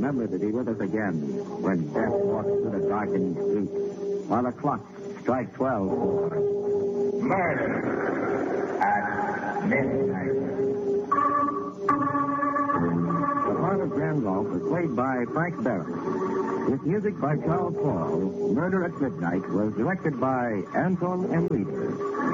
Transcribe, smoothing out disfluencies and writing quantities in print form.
remember to be with us again when death walks through the darkening streets while the clocks strike 12 for Murder at Midnight. The part of Randolph was played by Frank Barrett. With music by Charles Paul, Murder at Midnight was directed by Anton M. Reeder.